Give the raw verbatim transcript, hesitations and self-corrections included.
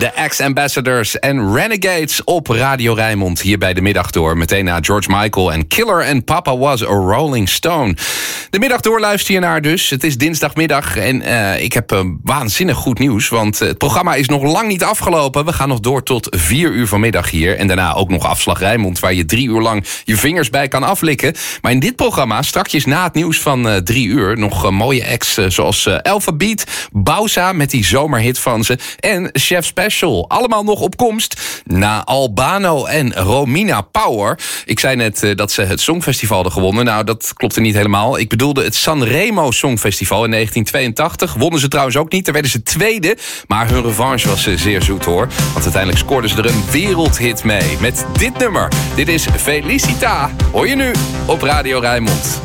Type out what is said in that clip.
De Ex-Ambassadors en Renegades op Radio Rijnmond. Hier bij de middag door. Meteen na George Michael en Killer and Papa Was a Rolling Stone. De middag door luister je naar dus. Het is dinsdagmiddag en uh, ik heb uh, waanzinnig goed nieuws. Want uh, het programma is nog lang niet afgelopen. We gaan nog door tot vier uur vanmiddag hier. En daarna ook nog Afslag Rijnmond, waar je drie uur lang je vingers bij kan aflikken. Maar in dit programma, strakjes na het nieuws van uh, drie uur... nog uh, mooie acts uh, zoals uh, Alphabeat, Bausa met die zomerhit van ze... en Chef Special. Allemaal nog op komst na Albano en Romina Power. Ik zei net uh, dat ze het Songfestival hadden gewonnen. Nou, dat klopte niet helemaal. Ik bedoelde het Sanremo Songfestival in negentien tweeëntachtig. Wonnen ze trouwens ook niet. Daar werden ze tweede. Maar hun revanche was uh, zeer zoet, hoor. Want uiteindelijk scoorden ze er een wereldhit mee. Met dit nummer. Dit is Felicita. Hoor je nu op Radio Rijnmond.